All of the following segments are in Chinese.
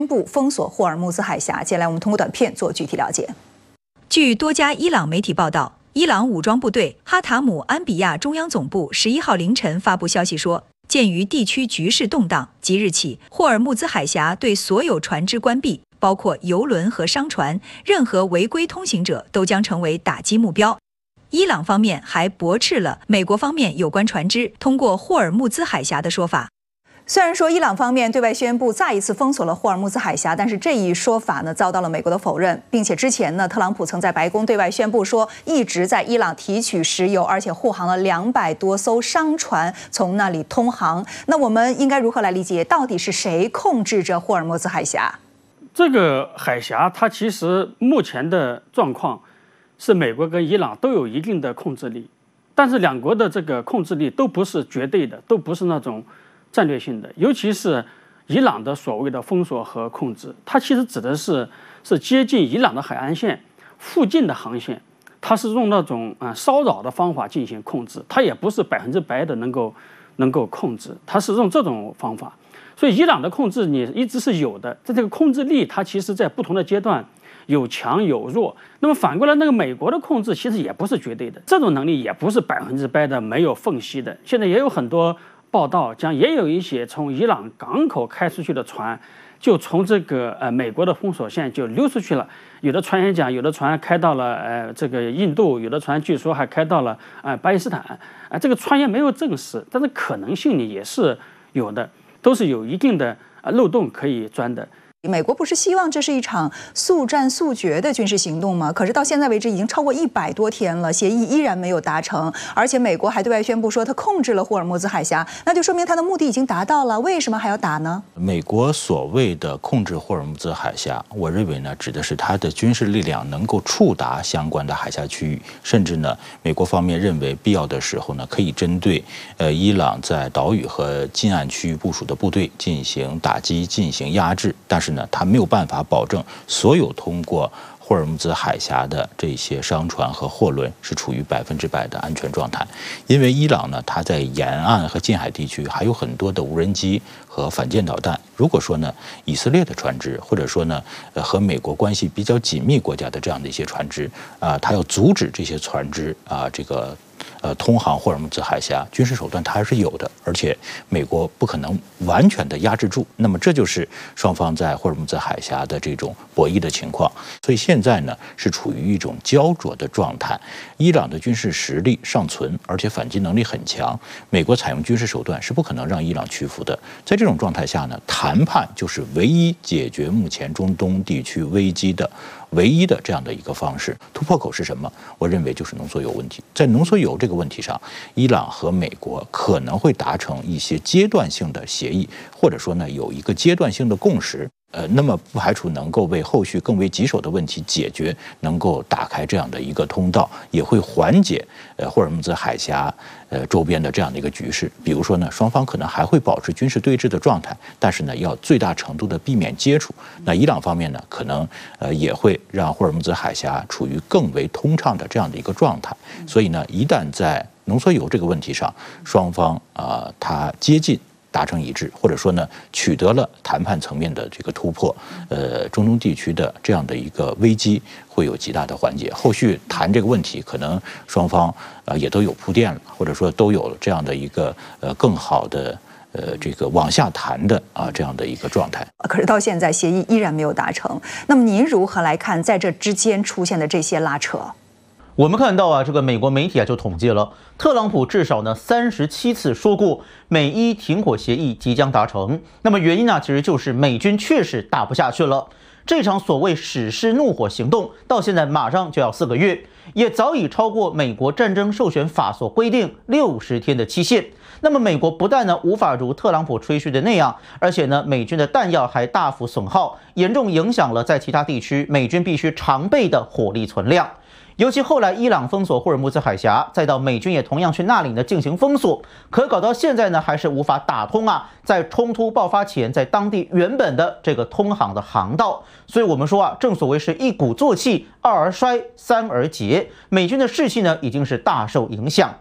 布封锁霍尔木兹海峡。接下来我们通过短片做具体了解。 据多家伊朗媒体报道，伊朗武装部队哈塔姆安比亚中央总部11号凌晨发布消息说，鉴于地区局势动荡，即日起霍尔木兹海峡对所有船只关闭，包括油轮和商船，任何违规通行者都将成为打击目标。伊朗方面还驳斥了美国方面有关船只通过霍尔木兹海峡的说法。 虽然说伊朗方面对外宣布再一次封锁了霍尔木兹海峡，但是这一说法呢遭到了美国的否认，并且之前呢，特朗普曾在白宫对外宣布说，一直在伊朗提取石油，而且护航了200多艘商船从那里通航。那我们应该如何来理解，到底是谁控制着霍尔木兹海峡？ 这个海峡它其实目前的状况是美国跟伊朗都有一定的控制力，但是两国的这个控制力都不是绝对的，都不是那种战略性的，尤其是伊朗的所谓的封锁和控制，它其实指的是接近伊朗的海岸线附近的航线，它是用那种骚扰的方法进行控制，它也不是100%的能够控制，它是用这种方法。所以伊朗的控制你一直是有的，在这个控制力它其实在不同的阶段有强有弱。那么反过来，那个美国的控制其实也不是绝对的，这种能力也不是100%的没有缝隙的。现在也有很多报道讲，也有一些从伊朗港口开出去的船，就从这个美国的封锁线就溜出去了。有的传言讲，有的船开到了这个印度，有的船据说还开到了巴基斯坦。这个传言没有证实，但是可能性呢也是有的，都是有一定的漏洞可以钻的。 美国不是希望这是一场速战速决的军事行动吗？可是到现在为止已经超过100多天了，协议依然没有达成，而且美国还对外宣布说他控制了霍尔木兹海峡，那就说明他的目的已经达到了，为什么还要打呢？ 美国所谓的控制霍尔木兹海峡，我认为呢，指的是他的军事力量能够触达相关的海峡区域，甚至呢，美国方面认为必要的时候呢，可以针对伊朗在岛屿和近岸区域部署的部队进行打击、进行压制，但是呢，他没有办法保证所有通过霍尔木兹海峡的这些商船和货轮是处于100%的安全状态，因为伊朗呢，它在沿岸和近海地区还有很多的无人机和反舰导弹。如果说呢，以色列的船只，或者说呢，和美国关系比较紧密国家的这样的一些船只它要阻止这些船只这个通航霍尔木兹海峡，军事手段它还是有的，而且美国不可能完全的压制住。那么这就是双方在霍尔木兹海峡的这种博弈的情况。所以现在呢是处于一种焦灼的状态。伊朗的军事实力尚存，而且反击能力很强，美国采用军事手段是不可能让伊朗屈服的。在这种状态下呢，谈判就是唯一解决目前中东地区危机的唯一的这样的一个方式。突破口是什么？我认为就是浓缩铀问题。在浓缩铀这个问题上，伊朗和美国可能会达成一些阶段性的协议，或者说呢有一个阶段性的共识。那么不排除能够为后续更为棘手的问题解决，能够打开这样的一个通道，也会缓解霍尔木兹海峡周边的这样的一个局势。比如说呢，双方可能还会保持军事对峙的状态，但是呢，要最大程度的避免接触。那伊朗方面呢，可能也会让霍尔木兹海峡处于更为通畅的这样的一个状态。所以呢，一旦在浓缩铀这个问题上，双方它接近达成一致，或者说呢，取得了谈判层面的这个突破，中东地区的这样的一个危机会有极大的缓解。后续谈这个问题，可能双方也都有铺垫了，或者说都有了这样的一个更好的这个往下谈的这样的一个状态。 可是到现在协议依然没有达成，那么您如何来看在这之间出现的这些拉扯？ 我们看到这个美国媒体就统计了，特朗普至少呢37次说过美伊停火协议即将达成。那么原因呢，其实就是美军确实打不下去了。这场所谓史诗怒火行动到现在马上就要4个月，也早已超过美国战争授权法所规定60天的期限。那么美国不但呢无法如特朗普吹嘘的那样，而且呢美军的弹药还大幅损耗，严重影响了在其他地区美军必须常备的火力存量。尤其后来伊朗封锁霍尔木兹海峡，再到美军也同样去那里呢进行封锁，可搞到现在呢还是无法打通在冲突爆发前在当地原本的这个通航的航道。所以我们说正所谓是一鼓作气，2而衰，3而竭，美军的士气呢已经是大受影响。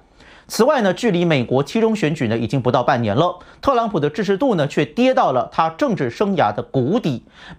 此外呢，距离美国期中选举呢已经不到半年了，特朗普的支持度呢却跌到了他政治生涯的谷底。